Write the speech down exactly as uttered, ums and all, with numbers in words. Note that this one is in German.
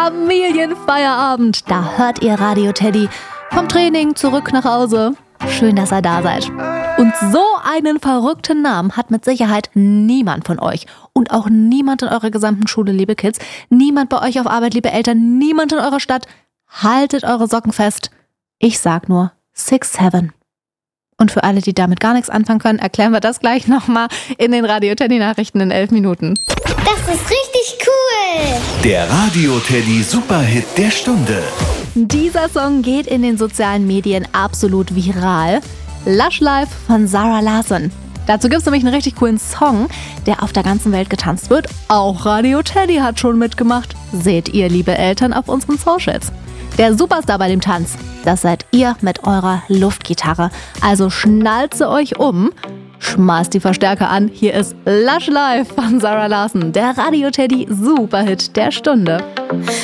Familienfeierabend. Da hört ihr Radio Teddy vom Training zurück nach Hause. Schön, dass ihr da seid. Und so einen verrückten Namen hat mit Sicherheit niemand von euch. Und auch niemand in eurer gesamten Schule, liebe Kids. Niemand bei euch auf Arbeit, liebe Eltern. Niemand in eurer Stadt. Haltet eure Socken fest. Ich sag nur six seven. Und für alle, die damit gar nichts anfangen können, erklären wir das gleich nochmal in den Radio Teddy Nachrichten in elf Minuten. Das ist richtig cool. Der Radio Teddy Superhit der Stunde. Dieser Song geht in den sozialen Medien absolut viral. Lush Life von Zara Larsson. Dazu gibt es nämlich einen richtig coolen Song, der auf der ganzen Welt getanzt wird. Auch Radio Teddy hat schon mitgemacht. Seht ihr, liebe Eltern, auf unseren Socials. Der Superstar bei dem Tanz, das seid ihr mit eurer Luftgitarre. Also schnalze euch um, schmeißt die Verstärker an. Hier ist Lush Life von Zara Larsson, der Radio Teddy Superhit der Stunde.